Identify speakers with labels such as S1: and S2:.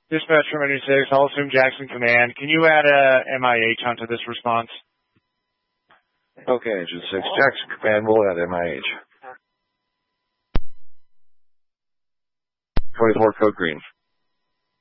S1: Dispatch from 86, I'll assume Jackson Command. Can you add a MIH onto this response?
S2: Okay, Engine 6. Jackson Command will add MIH. 24 code green.